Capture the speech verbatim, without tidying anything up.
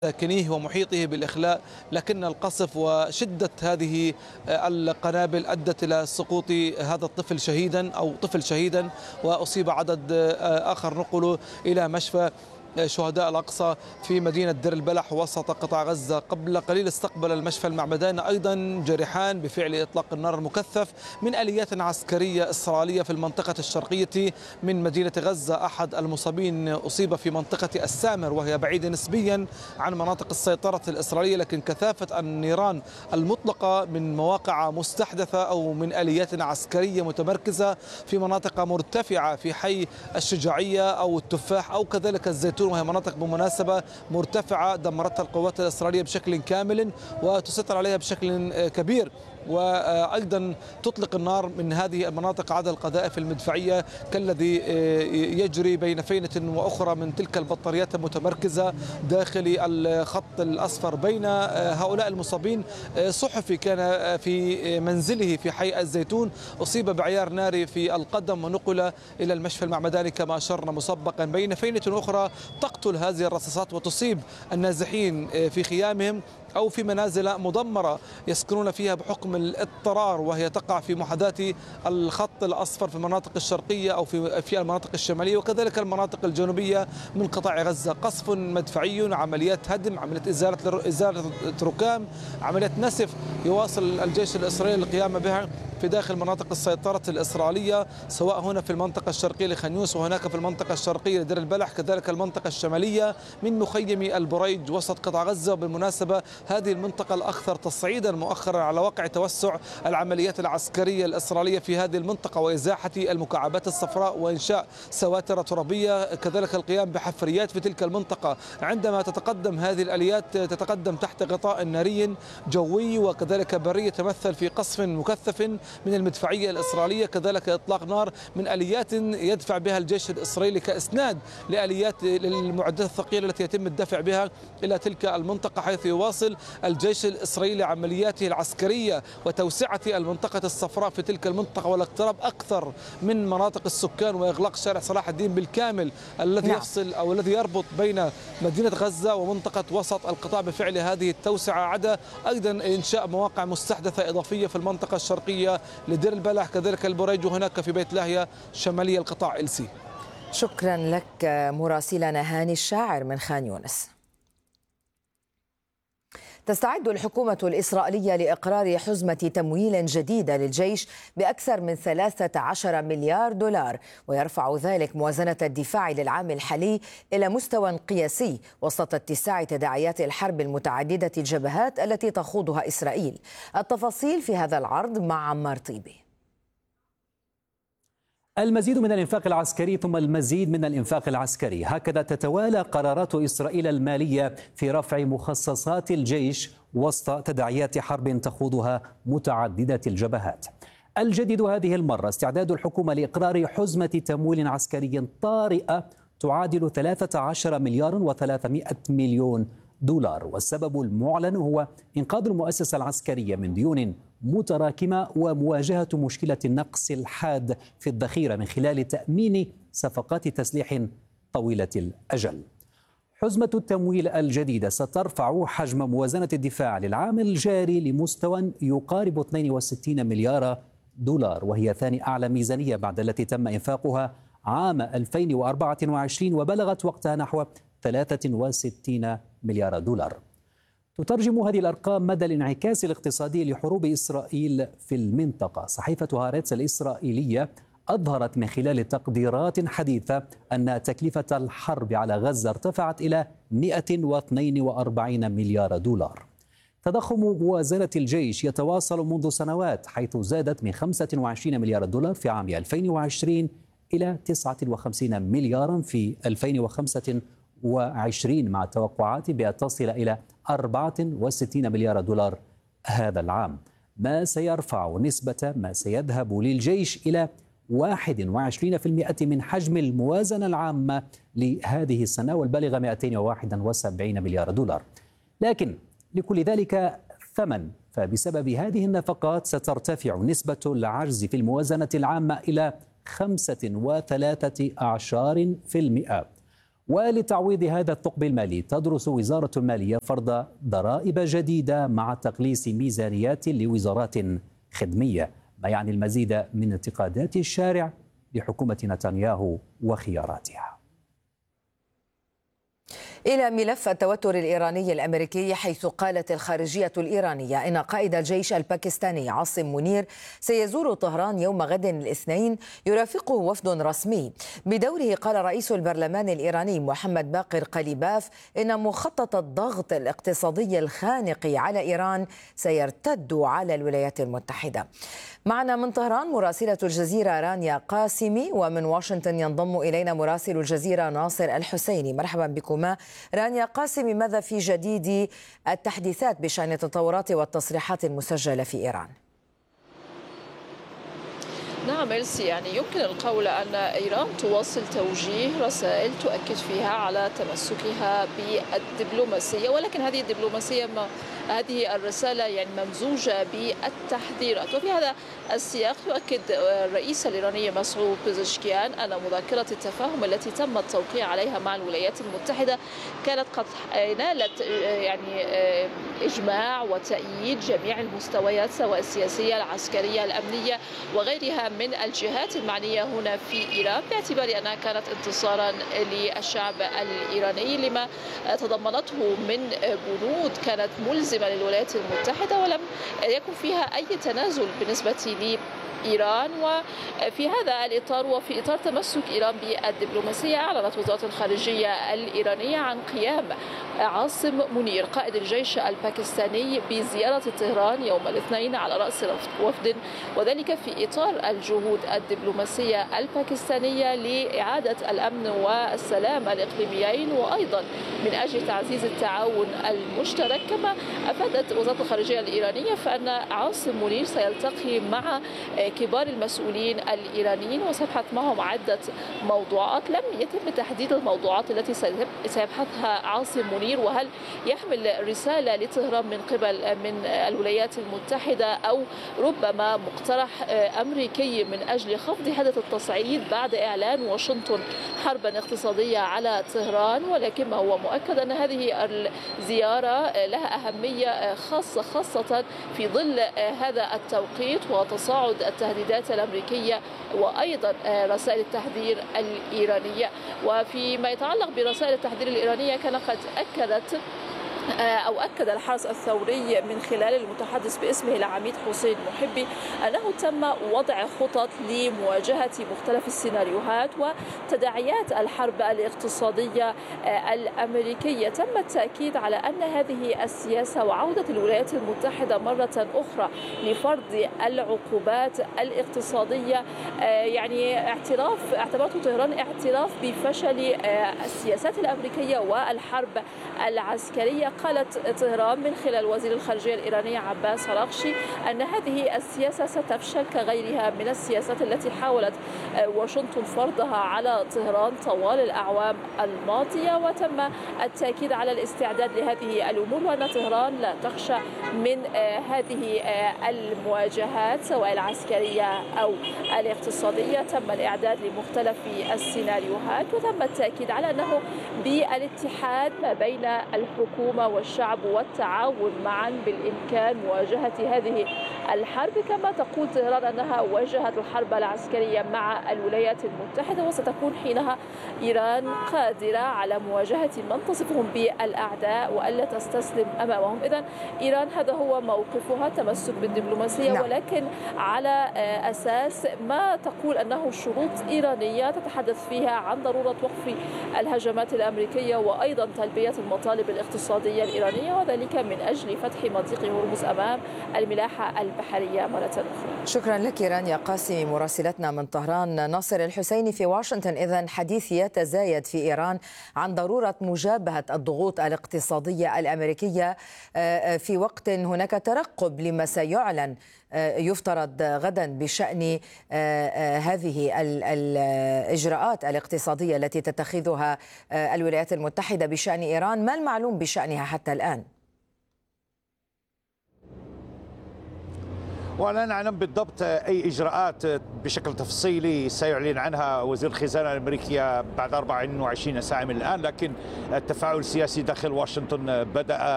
ساكنيه ومحيطه بالإخلاء، لكن القصف وشدة هذه القنابل أدت إلى سقوط هذا الطفل شهيدا أو طفل شهيدا، وأصيب عدد آخر نقله إلى مشفى شهداء الأقصى في مدينة دير البلح وسط قطاع غزة. قبل قليل استقبل المشفى المعمداني أيضا جريحان بفعل إطلاق النار المكثف من آليات عسكرية إسرائيلية في المنطقة الشرقية من مدينة غزة. أحد المصابين أصيب في منطقة السامر وهي بعيدة نسبيا عن مناطق السيطرة الإسرائيلية، لكن كثافة النيران المطلقة من مواقع مستحدثة أو من آليات عسكرية متمركزة في مناطق مرتفعة في حي الشجاعية أو التفاح أو كذلك الزيتون، وهي مناطق بمناسبة مرتفعة دمرتها القوات الإسرائيلية بشكل كامل وتسيطر عليها بشكل كبير، وأيضا تطلق النار من هذه المناطق عدد القذائف المدفعية كالذي يجري بين فينة وأخرى من تلك البطاريات المتمركزة داخل الخط الأصفر. بين هؤلاء المصابين صحفي كان في منزله في حي الزيتون أصيب بعيار ناري في القدم ونقل إلى المشفى المعمداني كما أشرنا مسبقا. بين فينة أخرى تقتل هذه الرصاصات وتصيب النازحين في خيامهم أو في منازل مدمرة يسكنون فيها بحكم الاضطرار، وهي تقع في محاذاة الخط الأصفر في المناطق الشرقية أو في في المناطق الشمالية وكذلك المناطق الجنوبية من قطاع غزة. قصف مدفعي، عمليات هدم، عمليات إزالة إزالة ركام، عمليات نسف يواصل الجيش الإسرائيلي القيام بها في داخل مناطق السيطرة الإسرائيلية، سواء هنا في المنطقة الشرقية لخان يونس وهناك في المنطقة الشرقية لدير البلح، كذلك المنطقة الشمالية من مخيم البريج وسط قطاع غزة. وبالمناسبة هذه المنطقة الأكثر تصعيدا مؤخرا على واقع توسع العمليات العسكرية الإسرائيلية في هذه المنطقة وإزاحة المكعبات الصفراء وإنشاء سواتر ترابية، كذلك القيام بحفريات في تلك المنطقة. عندما تتقدم هذه الآليات تتقدم تحت غطاء ناري جوي وكذلك بري يتمثل في قصف مكثف من المدفعية الإسرائيلية، كذلك إطلاق نار من آليات يدفع بها الجيش الإسرائيلي كإسناد لآليات للمعدات الثقيلة التي يتم الدفع بها إلى تلك المنطقة، حيث يواصل الجيش الإسرائيلي عملياته العسكرية وتوسعة المنطقة الصفراء في تلك المنطقة والاقتراب أكثر من مناطق السكان وإغلاق شارع صلاح الدين بالكامل الذي نعم. يفصل أو الذي يربط بين مدينة غزة ومنطقة وسط القطاع بفعل هذه التوسعة، عدا أيضا إنشاء مواقع مستحدثة إضافية في المنطقة الشرقية لدير البلح كذلك البريج وهناك في بيت لاهيا شمالي القطاع إلسي. شكرا لك مراسلنا هاني الشاعر من خان يونس. تستعد الحكومة الإسرائيلية لإقرار حزمة تمويل جديدة للجيش بأكثر من ثلاثة عشر مليار دولار، ويرفع ذلك موازنة الدفاع للعام الحالي إلى مستوى قياسي وسط اتساع تداعيات الحرب المتعددة الجبهات التي تخوضها إسرائيل. التفاصيل في هذا العرض مع عمار طيبي. المزيد من الإنفاق العسكري ثم المزيد من الإنفاق العسكري، هكذا تتوالى قرارات إسرائيل المالية في رفع مخصصات الجيش وسط تداعيات حرب تخوضها متعددة الجبهات. الجديد هذه المرة استعداد الحكومة لإقرار حزمة تمويل عسكري طارئة تعادل ثلاثة عشر مليار وثلاثمائة مليون دولار، والسبب المعلن هو إنقاذ المؤسسة العسكرية من ديون متراكمة ومواجهة مشكلة النقص الحاد في الذخيرة من خلال تأمين صفقات تسليح طويلة الأجل. حزمة التمويل الجديدة سترفع حجم موازنة الدفاع للعام الجاري لمستوى يقارب اثنين وستين مليار دولار، وهي ثاني أعلى ميزانية بعد التي تم إنفاقها عام ألفين وأربعة وعشرين وبلغت وقتها نحو ثلاثة وستين مليار دولار. تترجم هذه الأرقام مدى الانعكاس الاقتصادي لحروب إسرائيل في المنطقة. صحيفة هارتز الإسرائيلية أظهرت من خلال تقديرات حديثة أن تكلفة الحرب على غزة ارتفعت إلى مئة واثنين وأربعين مليار دولار. تضخم موازنة الجيش يتواصل منذ سنوات، حيث زادت من خمسة وعشرين مليار دولار في عام ألفين وعشرين إلى تسعة وخمسين مليارا في ألفين وخمسة وعشرين، مع توقعات بأن تصل إلى أربعة وستين مليار دولار هذا العام، ما سيرفع نسبة ما سيذهب للجيش إلى واحد وعشرين بالمئة من حجم الموازنة العامة لهذه السنة والبالغة مئتين وواحد وسبعين مليار دولار. لكن لكل ذلك ثمن، فبسبب هذه النفقات سترتفع نسبة العجز في الموازنة العامة إلى خمسة وثلاثة أعشار في المئة، ولتعويض هذا الثقب المالي تدرس وزارة المالية فرض ضرائب جديدة مع تقليص ميزانيات لوزارات خدمية، ما يعني المزيد من انتقادات الشارع لحكومة نتنياهو وخياراتها. إلى ملف التوتر الإيراني الأمريكي، حيث قالت الخارجية الإيرانية إن قائد الجيش الباكستاني عاصم منير سيزور طهران يوم غد الاثنين يرافقه وفد رسمي. بدوره قال رئيس البرلمان الإيراني محمد باقر قليباف إن مخطط الضغط الاقتصادي الخانق على إيران سيرتد على الولايات المتحدة. معنا من طهران مراسلة الجزيرة رانيا قاسمي، ومن واشنطن ينضم إلينا مراسل الجزيرة ناصر الحسيني. مرحبا بكما. رانيا قاسمي، ماذا في جديد التحديثات بشأن التطورات والتصريحات المسجلة في إيران؟ نعم إلسي، يعني يمكن القول أن إيران تواصل توجيه رسائل تؤكد فيها على تمسكها بالدبلوماسية، ولكن هذه الدبلوماسية ما هذه الرسالة يعني ممزوجة بالتحذيرات. وفي هذا السياق يؤكد الرئيس الإيراني مسعود بيزشكيان أن مذكرة التفاهم التي تم التوقيع عليها مع الولايات المتحدة كانت قد نالت يعني إجماع وتأييد جميع المستويات، سواء السياسية العسكرية الأمنية وغيرها من الجهات المعنية هنا في إيران، باعتبار أنها كانت انتصارا للشعب الإيراني لما تضمنته من بنود كانت ملزمة للولايات المتحدة، ولم يكن فيها أي تنازل بالنسبة لإيران. وفي هذا الإطار وفي إطار تمسك إيران بالدبلوماسية، أعلنت وزارة الخارجية الإيرانية عن قيام عاصم منير قائد الجيش الباكستاني بزيارة طهران يوم الاثنين على رأس وفد، وذلك في إطار الجهود الدبلوماسية الباكستانية لإعادة الأمن والسلام الإقليميين، وأيضا من أجل تعزيز التعاون المشترك. كما أفادت وزارة الخارجية الإيرانية فأن عاصم منير سيلتقي مع كبار المسؤولين الإيرانيين وسيبحث معهم عدة موضوعات. لم يتم تحديد الموضوعات التي سيبحثها عاصم منير، وهل يحمل رسالة لطهران من قبل من الولايات المتحدة أو ربما مقترح أمريكي من أجل خفض حدة التصعيد بعد إعلان واشنطن حربا اقتصادية على طهران. ولكن ما هو مؤكد أن هذه الزيارة لها أهمية خاصة خاصة في ظل هذا التوقيت وتصاعد التهديدات الأمريكية وأيضا رسائل التحذير الإيرانية. وفيما يتعلق برسائل التحذير الإيرانية كان قد أكدت أو أكد الحرس الثوري من خلال المتحدث باسمه العميد حسين محبي أنه تم وضع خطط لمواجهة مختلف السيناريوهات وتداعيات الحرب الاقتصادية الأمريكية. تم التأكيد على أن هذه السياسة وعودة الولايات المتحدة مرة أخرى لفرض العقوبات الاقتصادية يعني اعتراف اعتبرته طهران اعتراف بفشل السياسات الأمريكية والحرب العسكرية. قالت طهران من خلال وزير الخارجية الإيراني عباس عراقشي أن هذه السياسة ستفشل كغيرها من السياسات التي حاولت واشنطن فرضها على طهران طوال الأعوام الماضية. وتم التأكيد على الاستعداد لهذه الأمور وأن طهران لا تخشى من هذه المواجهات سواء العسكرية أو الاقتصادية. تم الإعداد لمختلف السيناريوهات وتم التأكيد على أنه بالاتحاد ما بين الحكومة والشعب والتعاون معا بالإمكان مواجهة هذه الحرب. كما تقول طهران أنها واجهت الحرب العسكرية مع الولايات المتحدة وستكون حينها إيران قادرة على مواجهة من تصفهم بالأعداء وألا تستسلم أمامهم. إذن إيران هذا هو موقفها، تمسك بالدبلوماسية نعم. ولكن على أساس ما تقول أنه شروط إيرانية تتحدث فيها عن ضرورة وقف الهجمات الأمريكية وأيضا تلبية المطالب الاقتصادية الإيرانية، وذلك من أجل فتح مضيق هرمز أمام الملاحة البحرية مرة أخرى. شكرا لك رانيا قاسمي مراسلتنا من طهران. ناصر الحسيني في واشنطن. إذن حديث يتزايد في إيران عن ضرورة مجابهة الضغوط الاقتصادية الأمريكية في وقت هناك ترقب لما سيعلن يفترض غدا بشأن هذه الإجراءات الاقتصادية التي تتخذها الولايات المتحدة بشأن إيران. ما المعلوم بشأنها حتى الآن؟ ولا نعلم بالضبط أي إجراءات بشكل تفصيلي سيعلن عنها وزير الخزانة الأمريكية بعد أربع وعشرين ساعة من الآن، لكن التفاعل السياسي داخل واشنطن بدأ